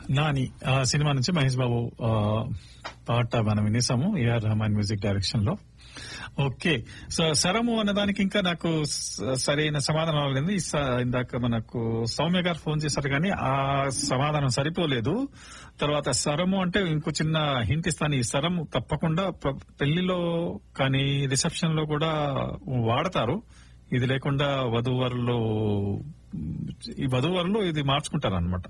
నాని ఆ సినిమా నుంచి మహేష్ బాబు పాట మనం వినేసాము ఏఆర్ రెహమాన్ మ్యూజిక్ డైరెక్షన్ లో. ఓకే, సో సరము అన్నదానికి ఇంకా నాకు సరైన సమాధానం రాలేదు. ఇందాక మనకు సౌమ్య గారు ఫోన్ చేశారు కానీ ఆ సమాధానం సరిపోలేదు. తర్వాత సరము అంటే ఇంకో చిన్న హింట్ ఇస్తాను. ఈ సరము తప్పకుండా పెళ్లిలో కానీ రిసెప్షన్ లో కూడా వాడతారు. ఇది లేకుండా ఈ వధూవరులు ఇది మార్చుకుంటారు అనమాట.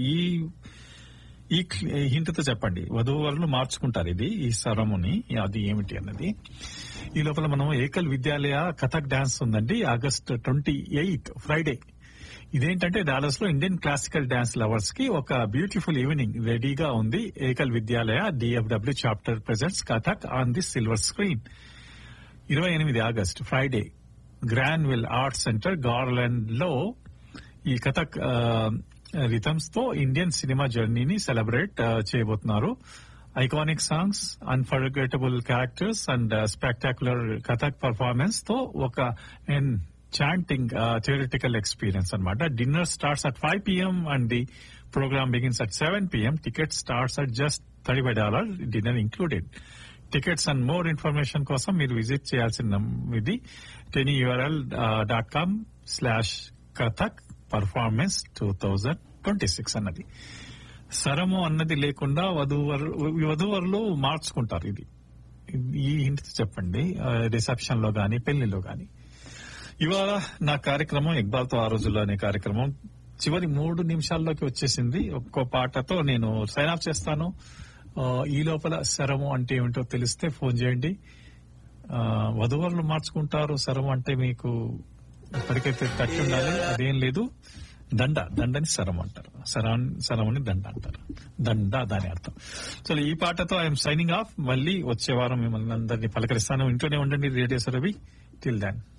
ఈ హింట్ తో చెప్పండి, వధూవరులు మార్చుకుంటారు ఇది, ఈ సరముని, అది ఏమిటి అన్నది. ఈ లోపల మనం ఏకల్ విద్యాలయ కథక్ డాన్స్ ఉందండి, August 28 ఫ్రైడే. ఇదేంటంటే డాలస్ లో ఇండియన్ క్లాసికల్ డాన్స్ లవర్స్ కి ఒక బ్యూటిఫుల్ ఈవినింగ్ రెడీగా ఉంది. ఏకల్ విద్యాలయ DFW chapter presents Kathak on the silver screen. 28 August Friday, Granville arts centre garland లో ఈ కథక్ రిథమ్స్ తో ఇండియన్ సినిమా జర్నీని సెలబ్రేట్ చేయబోతున్నారు. Iconic songs, unforgettable characters and spectacular Kathak performance తో ఒక enchanting theoretical experience అన్నమాట. Dinner starts at 5 p.m. and the program begins at 7 p.m. Ticket starts at just $35, dinner included. Tickets and more information కోసం మీరు visit చేయాల్సిన ఇది tinyurl.com/kathak performance 2026 అన్నది. సరము అన్నది లేకుండా వధూవరులు మార్చుకుంటారు. ఇది ఈ హింట్ చెప్పండి, రిసెప్షన్ లో గాని పెళ్లిలో గాని. ఇవాళ నా కార్యక్రమం ఇక్బాల్ తో ఆ రోజుల్లో అనే కార్యక్రమం చివరి 3 నిమిషాల్లోకి వచ్చేసింది. ఒక్కో పాటతో నేను సైన్ ఆఫ్ చేస్తాను. ఈ లోపల సరము అంటే ఏమిటో తెలిస్తే ఫోన్ చేయండి. వధువరులు మార్చుకుంటారు, సరము అంటే మీకు ఇప్పటికైతే తట్టి ఉండాలి, అదేం లేదు. దండని సరం అంటారు, సరమని దండ అంటారు. దండ దాని అర్థం. సో ఈ పాటతో ఐఎమ్ సైనింగ్ ఆఫ్. మళ్ళీ వచ్చే వారం మిమ్మల్ని అందరినీ పలకరిస్తాను. ఇంట్లోనే ఉండండి రేడియో సురభి. టిల్ దాన్.